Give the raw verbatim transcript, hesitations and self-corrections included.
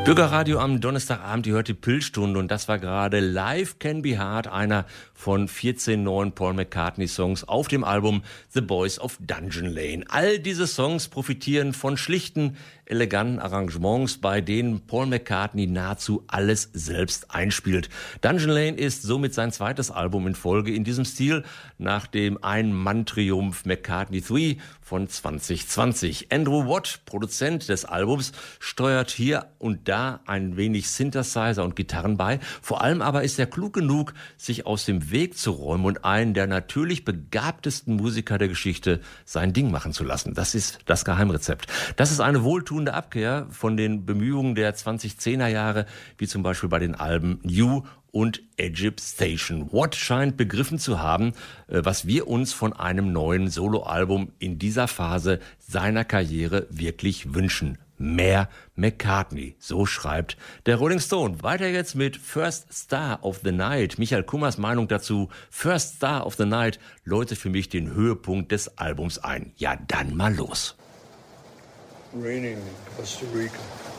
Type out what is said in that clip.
Bürgerradio am Donnerstagabend, ihr hört die Pillstunde und das war gerade Life Can Be Hard, einer von vierzehn neuen Paul McCartney-Songs auf dem Album The Boys of Dungeon Lane. All diese Songs profitieren von schlichten, eleganten Arrangements, bei denen Paul McCartney nahezu alles selbst einspielt. Dungeon Lane ist somit sein zweites Album in Folge in diesem Stil nach dem Ein-Mann-Triumph McCartney drei von zwanzig zwanzig. Andrew Watt, Produzent des Albums, steuert hier und da ein wenig Synthesizer und Gitarren bei. Vor allem aber ist er klug genug, sich aus dem Weg zu räumen und einen der natürlich begabtesten Musiker der Geschichte sein Ding machen zu lassen. Das ist das Geheimrezept. Das ist eine wohltuende Abkehr von den Bemühungen der zwanzigzehner Jahre, wie zum Beispiel bei den Alben New und Egypt Station. Watt scheint begriffen zu haben, was wir uns von einem neuen Soloalbum in dieser Phase seiner Karriere wirklich wünschen. Mehr McCartney, so schreibt der Rolling Stone. Weiter jetzt mit First Star of the Night. Michael Kummers Meinung dazu: First Star of the Night läutet für mich den Höhepunkt des Albums ein. Ja, dann mal los. Raining in Costa Rica.